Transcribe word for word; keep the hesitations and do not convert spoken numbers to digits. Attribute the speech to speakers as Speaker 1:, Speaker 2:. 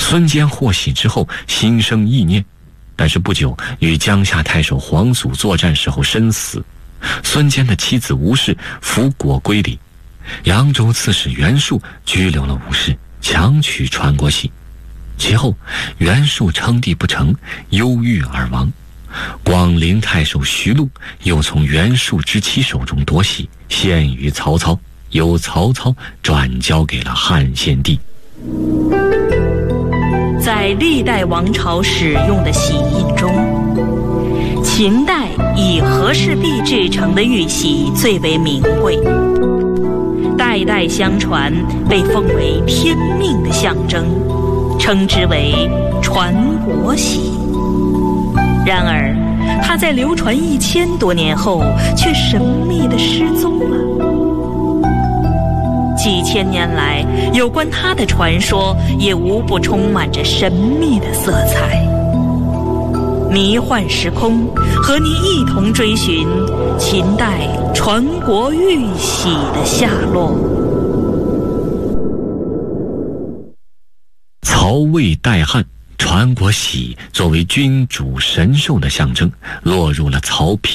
Speaker 1: 孙坚获喜之后，心生意念，但是不久与江夏太守黄祖作战时候身死。孙坚的妻子吴氏服国归里，扬州刺史袁术拘留了吴氏，强取传国玺。其后袁术称帝不成，忧郁而亡。广陵太守徐禄又从袁术之妻手中夺玺，献于曹操，由曹操转交给了汉献帝。
Speaker 2: 在历代王朝使用的玺印中，秦代以和氏璧制成的玉玺最为名贵，代代相传，被奉为天命的象征，称之为传国玺。然而它在流传一千多年后却神秘地失踪了。几千年来，有关它的传说也无不充满着神秘的色彩。迷幻时空，和你一同追寻秦代传国玉玺的下落。
Speaker 1: 曹魏代汉，传国玺作为君主神授的象征，落入了曹丕